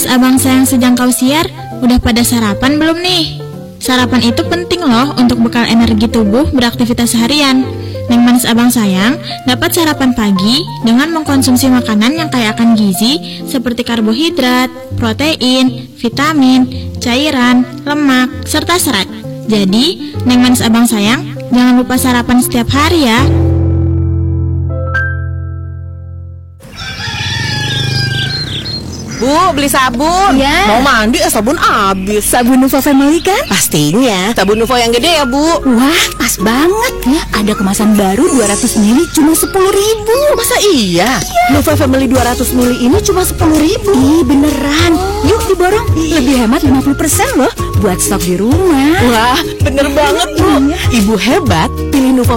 Manis abang sayang sejangkau siar, udah pada sarapan belum nih? Sarapan itu penting loh untuk bekal energi tubuh beraktivitas seharian. Neng Manis abang sayang dapat sarapan pagi dengan mengkonsumsi makanan yang kaya akan gizi seperti karbohidrat, protein, vitamin, cairan, lemak, serta serat. Jadi, Neng Manis abang sayang jangan lupa sarapan setiap hari ya. Bu, beli sabun. Ya. Mau mandi sabun habis. Sabun Nuvo Family kan? Pastinya sabun Nuvo yang gede ya, Bu. Wah, pas banget ya. Ada kemasan baru 200 ml cuma 10.000. Masa iya? Nuvo Family 200 ml ini cuma 10.000. Ih, beneran. Yuk diborong. Lebih hemat 50% loh buat stok di rumah. Wah, bener banget, Bu. Ibu hebat pilih Nuvo